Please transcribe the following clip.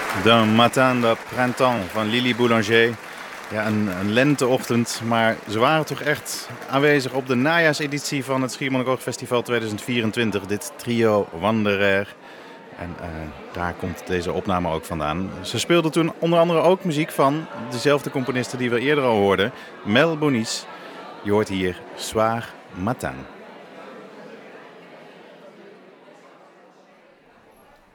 D'un matin de printemps van Lili Boulanger. Ja, een lenteochtend, maar ze waren toch echt aanwezig op de najaarseditie van het Schiermonnikoog Festival 2024. Dit trio Wanderer. En daar komt deze opname ook vandaan. Ze speelden toen onder andere ook muziek van dezelfde componisten die we eerder al hoorden. Mel Bonis. Je hoort hier Soir Matin.